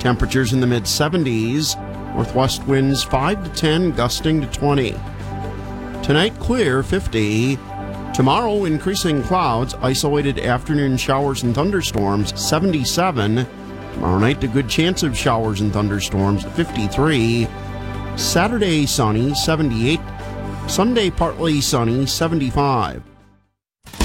Temperatures in the mid-70s. Northwest winds 5 to 10, gusting to 20. Tonight, clear, 50. Tomorrow, increasing clouds, isolated afternoon showers and thunderstorms, 77. Tomorrow night, a good chance of showers and thunderstorms, 53. Saturday, sunny, 78. Sunday, partly sunny, 75.